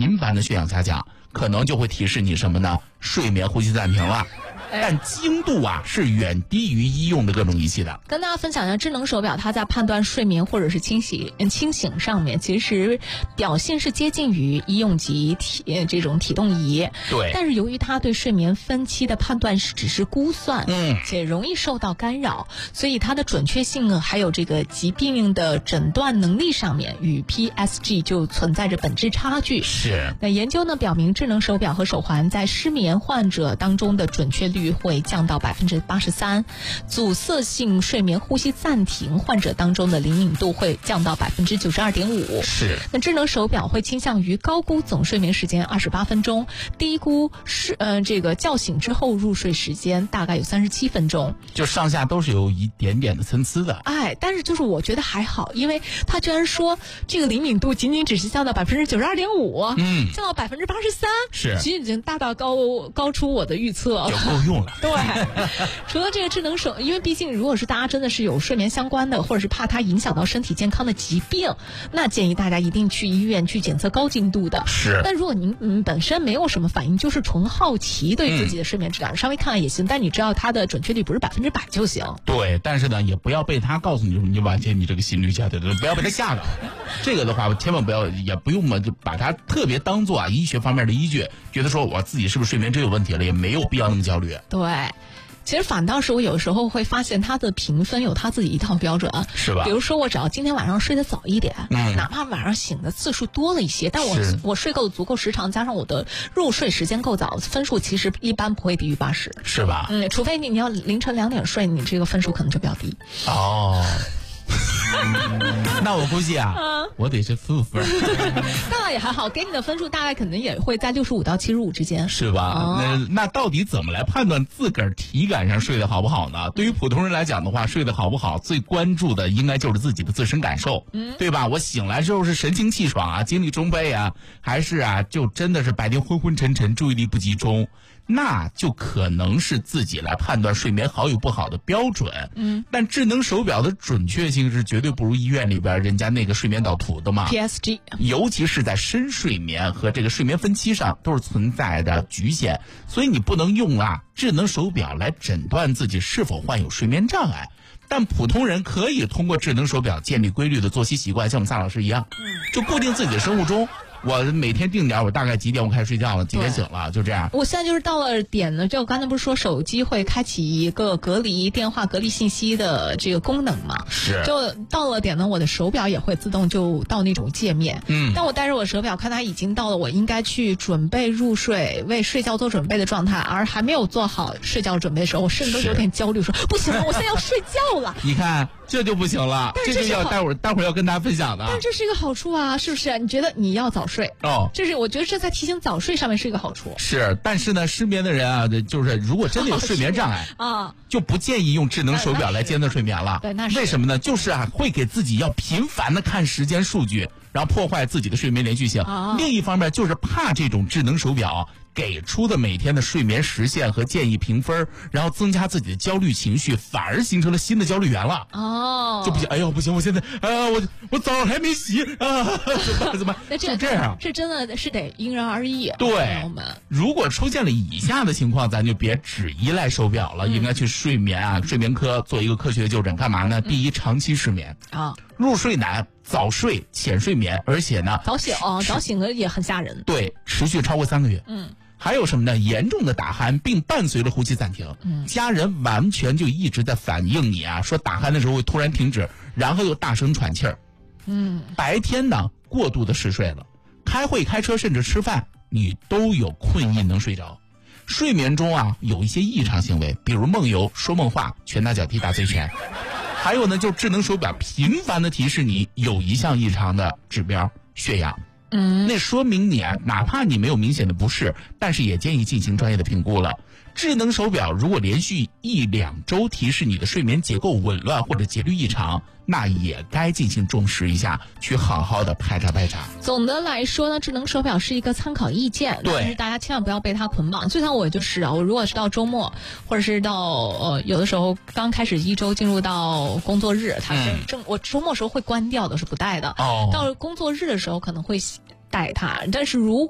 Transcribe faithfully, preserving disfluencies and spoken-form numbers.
频繁的血氧下降，可能就会提示你什么呢？睡眠呼吸暂停了。但精度啊是远低于医用的各种仪器的。 跟大家分享一下，智能手表它在判断睡眠或者是清醒清醒上面，其实表现是接近于医用级体这种体动仪。 对。 但是由于它对睡眠分期的判断是只是估算， 嗯， 且容易受到干扰，所以它的准确性还有这个疾病的诊断能力上面与 P S G 就存在着本质差距。 是。 那研究呢表明，智能手表和手环在失眠患者当中的准确率会降到百分之八十三，阻塞性睡眠呼吸暂停患者当中的灵敏度会降到百分之九十二点五。 是。 那智能手表会倾向于高估总睡眠时间二十八分钟，低估是呃这个叫醒之后入睡时间大概有三十七分钟， 就上下都是有一点点的参差的。 哎，但是就是我觉得还好，因为他居然说这个灵敏度仅仅只是降到百分之九十二点五， 嗯， 降到百分之八十三， 是， 其实已经大大高高出我的预测， 就够用了。 对，除了这个智能手，因为毕竟如果是大家真的是有睡眠相关的，或者是怕它影响到身体健康的疾病，那建议大家一定去医院去检测高精度的。 是。 但如果您嗯本身没有什么反应，就是纯好奇对自己的睡眠质量，嗯、稍微看看也行，但你知道它的准确率不是百分之百就行。 对，但是呢，也不要被他告诉你，你完全你这个心率下降的，不要被他吓到。这个的话，千万不要，也不用嘛，就把它特别当做啊医学方面的依据，觉得说我自己是不是睡眠真有问题了，也没有必要那么焦虑。 对。其实反倒是我有时候会发现他的评分有他自己一套标准， 是吧？ 比如说我只要今天晚上睡得早一点， 嗯， 哪怕晚上醒的次数多了一些，但我我睡够足够时长，加上我的入睡时间够早，分数其实一般不会低于八十， 是吧？ 嗯，除非你你要凌晨两点睡，你这个分数可能就比较低。 哦。那我估计啊，啊我得是负分。 那也还好，给你的分数大概可能也会在六十五到七十五之间， 是吧？哦、那那到底怎么来判断自个儿体感上睡得好不好呢？对于普通人来讲的话，睡得好不好，最关注的应该就是自己的自身感受，嗯，对吧？我醒来之后是神清气爽啊，精力充沛啊，还是啊，就真的是白天昏昏沉沉，注意力不集中？那就可能是自己来判断睡眠好与不好的标准。嗯，但智能手表的准确性是绝对不如医院里边人家那个睡眠导图的嘛。 P S G， 尤其是在深睡眠和这个睡眠分期上都是存在的局限，所以你不能用啊智能手表来诊断自己是否患有睡眠障碍。但普通人可以通过智能手表建立规律的作息习惯，像我们萨老师一样，就固定自己的生物钟。我每天定点，我大概几点我开始睡觉了，几点醒了，就这样。 我现在就是到了点呢，就我刚才不是说手机会开启一个隔离电话隔离信息的这个功能嘛？ 是。 就到了点呢，我的手表也会自动就到那种界面。嗯。但我带着我手表看它已经到了我应该去准备入睡、为睡觉做准备的状态，而还没有做好睡觉准备的时候，我甚至都有点焦虑，说不行了，我现在要睡觉了。 你看。这就不行了，这就要待会儿待会儿要跟大家分享的。 但这是一个好处啊，是不是？你觉得你要早睡哦？ 这是我觉得这在提醒早睡上面是一个好处。 是，但是呢，失眠的人啊，就是如果真的有睡眠障碍啊， 就不建议用智能手表来监测睡眠了。 对，那是为什么呢？就是啊，会给自己要频繁的看时间数据，然后破坏自己的睡眠连续性。 啊、 另一方面，就是怕这种智能手表给出的每天的睡眠时限和建议评分，然后增加自己的焦虑情绪，反而形成了新的焦虑源了。 哦， 就不行，哎呦不行，我现在啊，我我澡还没洗啊，怎么怎么就这样？ 这真的是得因人而异。 对， 朋友们， 如果出现了以下的情况，咱就别只依赖手表了，嗯、应该去睡眠啊，睡眠科做一个科学的就诊。干嘛呢？嗯、第一，长期失眠啊， 入睡难。早睡、浅睡眠，而且呢， 早醒、哦，早醒了也很吓人。 对，持续超过三个月。 嗯， 还有什么呢？严重的打鼾，并伴随着呼吸暂停。嗯，家人完全就一直在反映你啊，说打鼾的时候会突然停止，然后又大声喘气儿。 嗯， 白天呢，过度的嗜睡了，开会、开车甚至吃饭，你都有困意能睡着。睡眠中啊，有一些异常行为，比如梦游、说梦话、拳打脚踢、打醉拳。还有呢，就智能手表频繁的提示你有一项异常的指标，血氧。 嗯， 那说明你啊，哪怕你没有明显的不适，但是也建议进行专业的评估了。智能手表如果连续一两周提示你的睡眠结构紊乱或者节律异常，那也该进行重视一下，去好好的排查排查。 总的来说呢，智能手表是一个参考意见， 对， 但是大家千万不要被它捆绑。就像我就是啊，我如果是到周末，或者是到呃有的时候刚开始一周进入到工作日，它是正、嗯、我周末时候会关掉的，是不带的。 哦， 到了工作日的时候可能会带它，但是如果